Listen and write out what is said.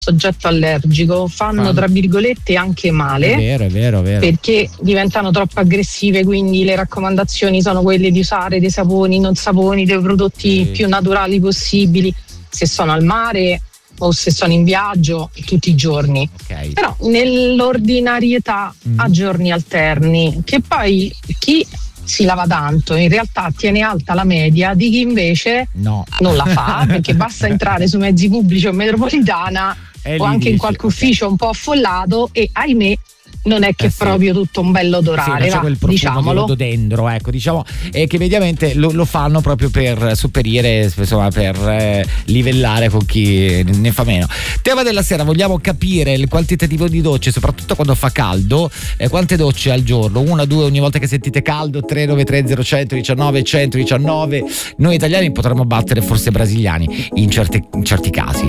soggetto allergico fanno tra virgolette anche male. È vero. Perché diventano troppo aggressive, quindi le raccomandazioni sono quelle di usare dei saponi, non saponi, dei prodotti più naturali possibili se sono al mare o se sono in viaggio tutti i giorni. Però nell'ordinarietà a giorni alterni, che poi chi si lava tanto in realtà tiene alta la media di chi invece non la fa, perché basta entrare su mezzi pubblici o metropolitana o anche in qualche ufficio un po' affollato e ahimè non è che proprio tutto un bello odorare, c'è quel profumo diciamolo. di rododendro, ecco, diciamo che mediamente lo fanno proprio per sopperire, insomma, per livellare con chi ne fa meno. Tema della sera, vogliamo capire il quantitativo di docce, soprattutto quando fa caldo. Quante docce al giorno? 1, 2 ogni volta che sentite caldo? 393 0119 119. Noi italiani potremmo battere forse i brasiliani in certi casi.